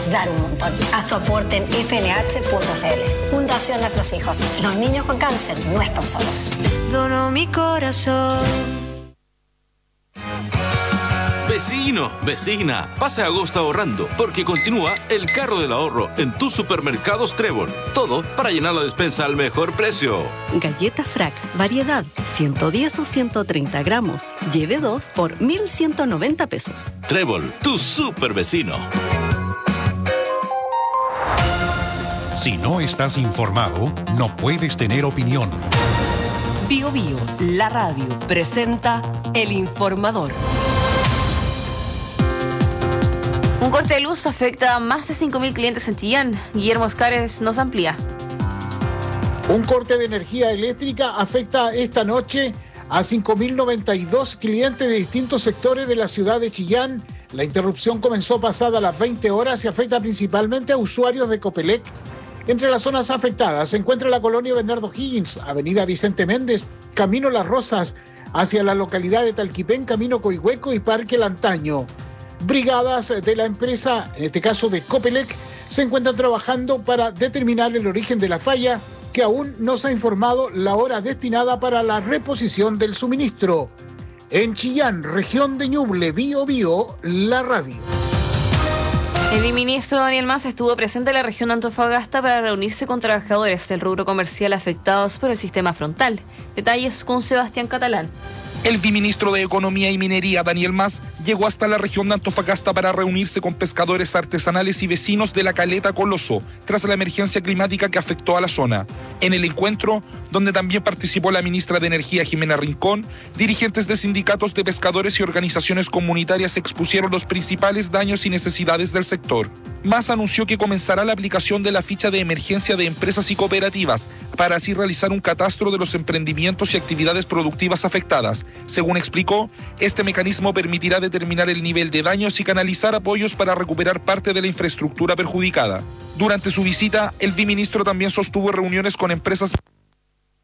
dar un montón. Haz tu aporte en fnh.cl. Fundación Nuestros Hijos. Los niños con cáncer no están solos. Dono mi corazón. Vecino, vecina, pase agosto ahorrando, porque continúa el carro del ahorro en tus supermercados Trébol. Todo para llenar la despensa al mejor precio. Galleta Frac, variedad, 110 o 130 gramos. Lleve 2 por 1.190 pesos. Trébol, tu super vecino. Si no estás informado, no puedes tener opinión. Bio Bio, la radio, presenta El Informador. Un corte de luz afecta a más de 5.000 clientes en Chillán. Guillermo Oscares nos amplía. Un corte de energía eléctrica afecta esta noche a 5.092 clientes de distintos sectores de la ciudad de Chillán. La interrupción comenzó pasada las 20 horas y afecta principalmente a usuarios de Copelec. Entre las zonas afectadas se encuentra la colonia Bernardo Higgins, avenida Vicente Méndez, camino Las Rosas, hacia la localidad de Talquipén, camino Coihueco y Parque Lantaño. Brigadas de la empresa, en este caso de Copelec, se encuentran trabajando para determinar el origen de la falla, que aún no se ha informado la hora destinada para la reposición del suministro. En Chillán, región de Ñuble, Bio Bio, la radio. El viceministro Daniel Mas estuvo presente en la región de Antofagasta para reunirse con trabajadores del rubro comercial afectados por el sistema frontal. Detalles con Sebastián Catalán. El viceministro de Economía y Minería, Daniel Mas, llegó hasta la región de Antofagasta para reunirse con pescadores artesanales y vecinos de la Caleta Coloso, tras la emergencia climática que afectó a la zona. En el encuentro, donde también participó la ministra de Energía, Jimena Rincón, dirigentes de sindicatos de pescadores y organizaciones comunitarias expusieron los principales daños y necesidades del sector. Mas anunció que comenzará la aplicación de la ficha de emergencia de empresas y cooperativas, para así realizar un catastro de los emprendimientos y actividades productivas afectadas. Según explicó, este mecanismo permitirá determinar el nivel de daños y canalizar apoyos para recuperar parte de la infraestructura perjudicada. Durante su visita, el viceministro también sostuvo reuniones con empresas